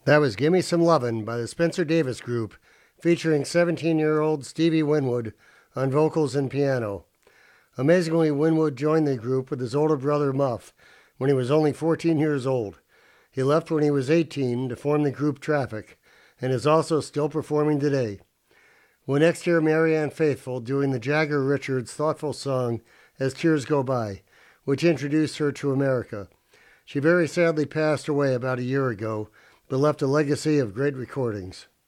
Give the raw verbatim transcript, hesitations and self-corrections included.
That was Gimme Some Lovin' by the Spencer Davis Group, featuring seventeen-year-old Stevie Winwood on vocals and piano. Amazingly, Winwood joined the group with his older brother Muff when he was only fourteen years old. He left when he was eighteen to form the group Traffic, and is also still performing today. We'll next hear Marianne Faithfull doing the Jagger Richards thoughtful song As Tears Go By, which introduced her to America. She very sadly passed away about a year ago, but left a legacy of great recordings.